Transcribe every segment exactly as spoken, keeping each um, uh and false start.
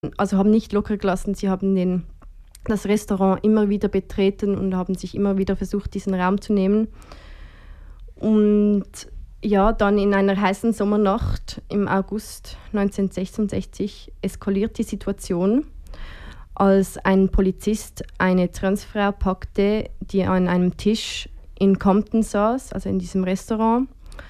also haben nicht locker gelassen. Sie haben den, das Restaurant immer wieder betreten und haben sich immer wieder versucht, diesen Raum zu nehmen. Und ja, dann in einer heißen Sommernacht im August neunzehnhundertsechsundsechzig eskaliert die Situation, als ein Polizist eine Transfrau packte, die an einem Tisch in Compton saß, also in diesem Restaurant.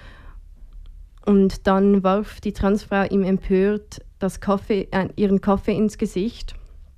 Und dann warf die Transfrau ihm empört das Kaffee, äh, ihren Kaffee ins Gesicht.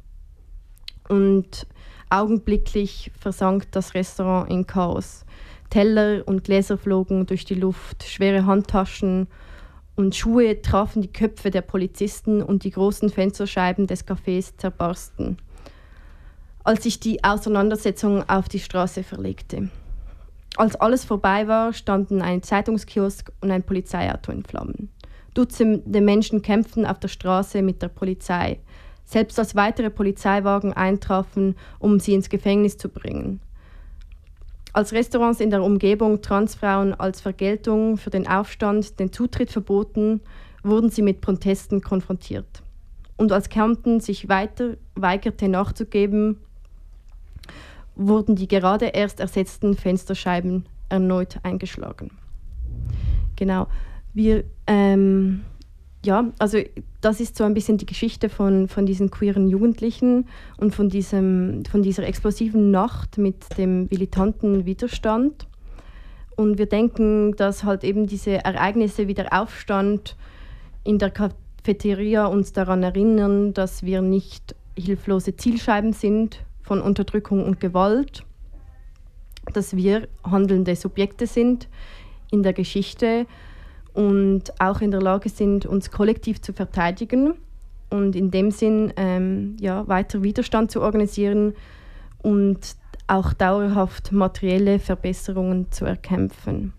Und augenblicklich versank das Restaurant in Chaos. Teller und Gläser flogen durch die Luft, schwere Handtaschen und Schuhe trafen die Köpfe der Polizisten und die großen Fensterscheiben des Cafés zerbarsten, als sich die Auseinandersetzung auf die Straße verlegte. Als alles vorbei war, standen ein Zeitungskiosk und ein Polizeiauto in Flammen. Dutzende Menschen kämpften auf der Straße mit der Polizei, selbst als weitere Polizeiwagen eintrafen, um sie ins Gefängnis zu bringen. Als Restaurants in der Umgebung Transfrauen als Vergeltung für den Aufstand den Zutritt verboten, wurden sie mit Protesten konfrontiert. Und als Compton sich weiter weigerte nachzugeben, wurden die gerade erst ersetzten Fensterscheiben erneut eingeschlagen. Genau. Wir, ähm, ja, also das ist so ein bisschen die Geschichte von, von diesen queeren Jugendlichen und von, diesem, von dieser explosiven Nacht mit dem militanten Widerstand. Und wir denken, dass halt eben diese Ereignisse wie der Aufstand in der Cafeteria uns daran erinnern, dass wir nicht hilflose Zielscheiben sind von Unterdrückung und Gewalt, dass wir handelnde Subjekte sind in der Geschichte und auch in der Lage sind, uns kollektiv zu verteidigen und in dem Sinn ähm, ja, weiter Widerstand zu organisieren und auch dauerhaft materielle Verbesserungen zu erkämpfen.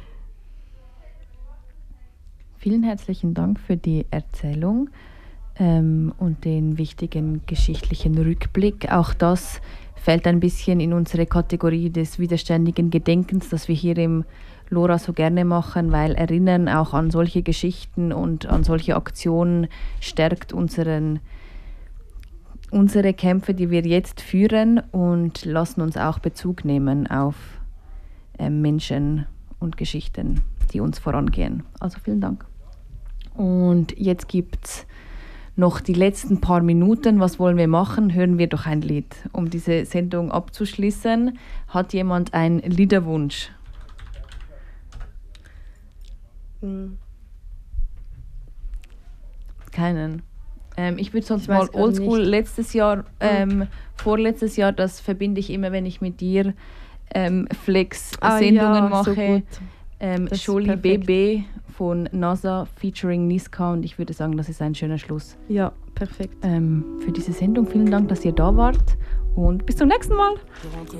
Vielen herzlichen Dank für die Erzählung ähm, und den wichtigen geschichtlichen Rückblick. Auch das fällt ein bisschen in unsere Kategorie des widerständigen Gedenkens, das wir hier im LoRa so gerne machen, weil Erinnern auch an solche Geschichten und an solche Aktionen stärkt unseren, unsere Kämpfe, die wir jetzt führen, und lassen uns auch Bezug nehmen auf äh, Menschen und Geschichten, die uns vorangehen. Also vielen Dank. Und jetzt gibt es noch die letzten paar Minuten. Was wollen wir machen? Hören wir doch ein Lied, um diese Sendung abzuschließen. Hat jemand einen Liederwunsch? Keinen. Ähm, ich würde sonst ich mal oldschool letztes Jahr, ähm, vorletztes Jahr, das verbinde ich immer, wenn ich mit dir ähm, Flex-Sendungen ah, ja, mache. So ähm, Jolie Bébé von NASA featuring Niska, und ich würde sagen, das ist ein schöner Schluss. Ja, perfekt. Ähm, für diese Sendung vielen Dank, dass ihr da wart, und bis zum nächsten Mal.